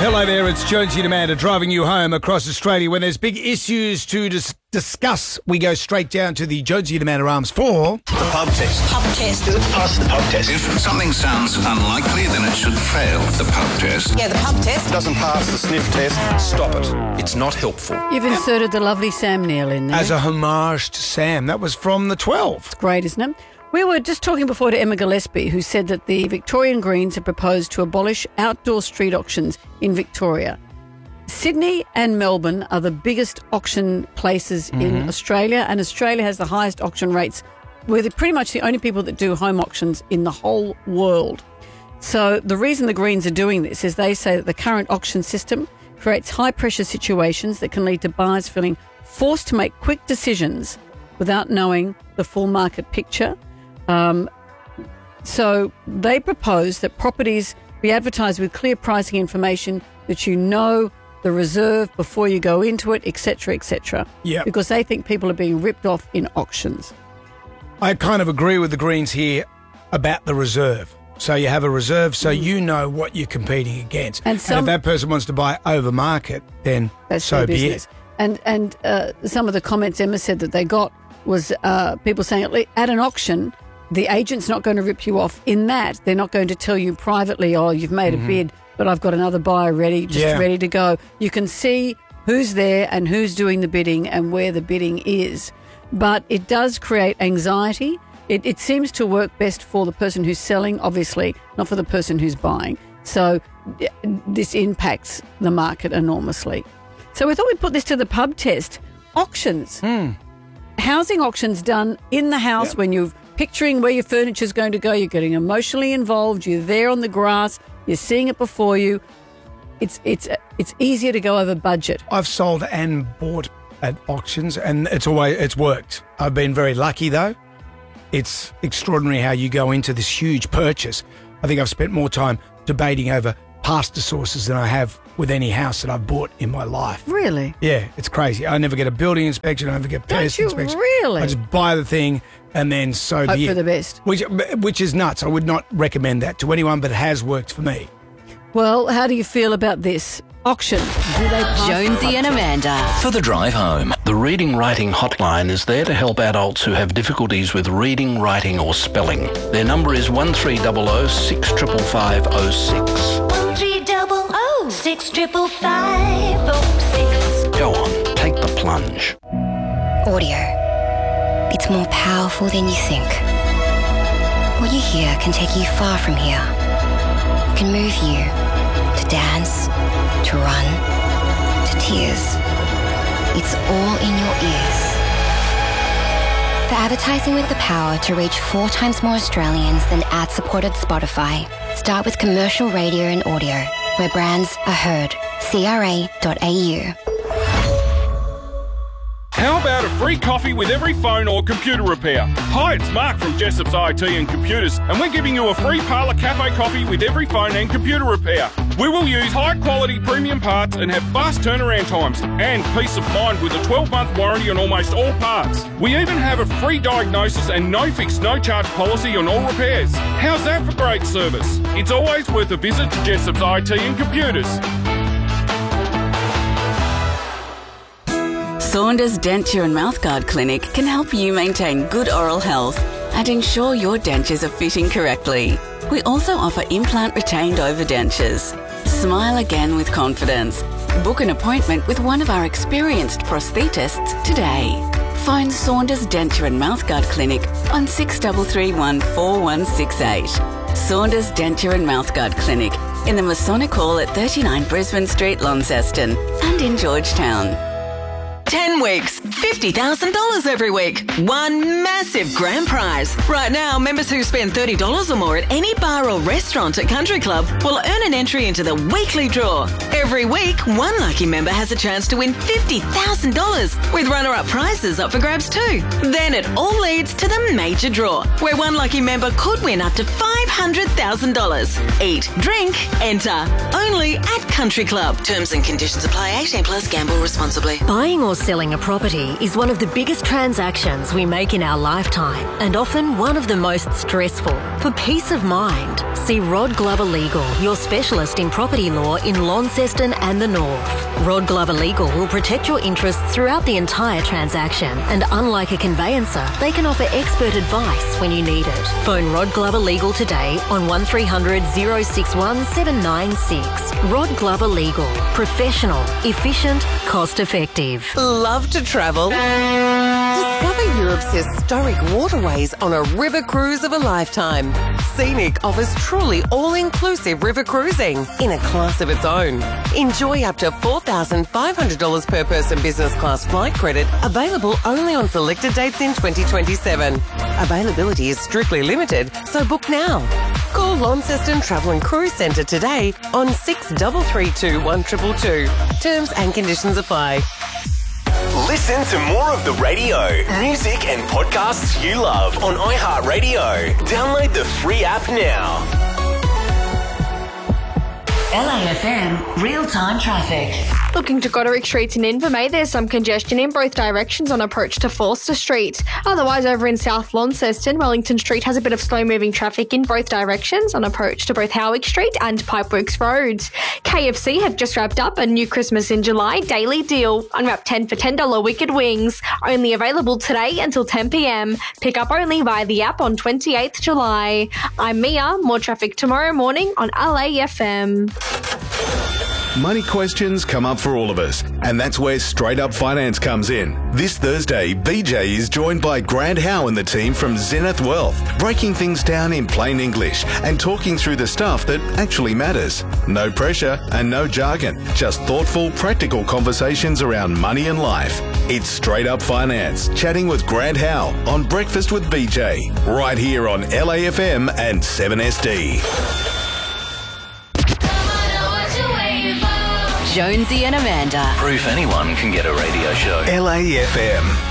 Hello there, it's Jonesy and Amanda driving you home across Australia. When there's big issues to discuss, we go straight down to the Jonesy and Amanda arms for... The pub test. Pub test. Does it pass the pub test? If something sounds unlikely, then it should fail the pub test. Yeah, the pub test. Doesn't pass the sniff test. Stop it. It's not helpful. You've inserted the lovely Sam Neill in there. As a homage to Sam. That was from the 12. It's great, isn't it? We were just talking before to Emma Gillespie, who said that the Victorian Greens have proposed to abolish outdoor street auctions in Victoria. Sydney and Melbourne are the biggest auction places in Australia, and Australia has the highest auction rates. We're pretty much the only people that do home auctions in the whole world. So the reason the Greens are doing this is they say that the current auction system creates high-pressure situations that can lead to buyers feeling forced to make quick decisions without knowing the full market picture. So they propose that properties be advertised with clear pricing information, that you know the reserve before you go into it, etc., etc. Yep. Because they think people are being ripped off in auctions. I kind of agree with the Greens here about the reserve. So you have a reserve, so you know what you're competing against. And if that person wants to buy over market, then that's so their be business. And some of the comments Emma said that they got was people saying at an auction, the agent's not going to rip you off in that. They're not going to tell you privately, oh, you've made a bid, but I've got another buyer ready to go. You can see who's there and who's doing the bidding and where the bidding is. But it does create anxiety. It seems to work best for the person who's selling, obviously, not for the person who's buying. So this impacts the market enormously. So we thought we'd put this to the pub test. Auctions. Housing auctions done in the house when you're picturing where your furniture's going to go. You're getting emotionally involved. You're there on the grass. You're seeing it before you. It's easier to go over budget. I've sold and bought at auctions, and it's worked. I've been very lucky, though. It's extraordinary how you go into this huge purchase. I think I've spent more time debating over pasta sauces than I have with any house that I've bought in my life. Really? Yeah, it's crazy. I never get a building inspection. I never get pest inspection. Really? I just buy the thing and then hope for the best. Which is nuts. I would not recommend that to anyone, but it has worked for me. Well, how do you feel about this auction? Do they pass? Jonesy and Amanda. For the drive home, the Reading Writing Hotline is there to help adults who have difficulties with reading, writing or spelling. Their number is 1300 65506. 1300 65506. Go on, take the plunge. Audio. It's more powerful than you think. What you hear can take you far from here. Can move you to dance, to run, to tears. It's all in your ears. For advertising with the power to reach 4 times more Australians than ad-supported Spotify, start with commercial radio and audio, where brands are heard. CRA.au. How about a free coffee with every phone or computer repair? Hi, it's Mark from Jessop's IT and Computers, and we're giving you a free Parlour Cafe coffee with every phone and computer repair. We will use high-quality premium parts and have fast turnaround times and peace of mind with a 12-month warranty on almost all parts. We even have a free diagnosis and no-fix, no-charge policy on all repairs. How's that for great service? It's always worth a visit to Jessop's IT and Computers. Saunders Denture and Mouthguard Clinic can help you maintain good oral health and ensure your dentures are fitting correctly. We also offer implant retained overdentures. Smile again with confidence. Book an appointment with one of our experienced prosthetists today. Phone Saunders Denture and Mouthguard Clinic on 6331 4168. Saunders Denture and Mouthguard Clinic in the Masonic Hall at 39 Brisbane Street, Launceston, and in Georgetown. 10 weeks, $50,000 every week. One massive grand prize. Right now, members who spend $30 or more at any bar or restaurant at Country Club will earn an entry into the weekly draw. Every week, one lucky member has a chance to win $50,000 with runner-up prizes up for grabs too. Then it all leads to the major draw, where one lucky member could win up to $500,000 $500,000. Eat, drink, enter. Only at Country Club. Terms and conditions apply. 18 plus. Gamble responsibly. Buying or selling a property is one of the biggest transactions we make in our lifetime and often one of the most stressful. For peace of mind, see Rod Glover Legal, your specialist in property law in Launceston and the North. Rod Glover Legal will protect your interests throughout the entire transaction, and unlike a conveyancer, they can offer expert advice when you need it. Phone Rod Glover Legal today on 1300 061 796. Rod Glover Legal. Professional, efficient, cost effective. Love to travel? Discover Europe's historic waterways on a river cruise of a lifetime. Scenic offers truly all-inclusive river cruising in a class of its own. Enjoy up to $4,500 per person business class flight credit, available only on selected dates in 2027. Availability is strictly limited, so book now. Call Launceston Travel and Cruise Centre today on 6332 1222. Terms and conditions apply. Listen to more of the radio, music and podcasts you love on iHeartRadio. Download the free app now. LAFM real-time traffic. Looking to Goderic Street in Invermay, there's some congestion in both directions on approach to Forster Street. Otherwise, over in South Launceston, Wellington Street has a bit of slow-moving traffic in both directions on approach to both Howick Street and Pipeworks Road. KFC have just wrapped up a new Christmas in July daily deal. Unwrap 10 for $10 Wicked Wings. Only available today until 10 p.m. Pick up only via the app on 28th July. I'm Mia. More traffic tomorrow morning on LAFM. Money questions come up for all of us, and that's where Straight Up Finance comes in. This Thursday, BJ is joined by Grant Howe and the team from Zenith Wealth, breaking things down in plain English and talking through the stuff that actually matters. No pressure and no jargon, just thoughtful, practical conversations around money and life. It's Straight Up Finance, chatting with Grant Howe on Breakfast with BJ, right here on LAFM and 7SD. Jonesy and Amanda. Proof anyone can get a radio show. LAFM.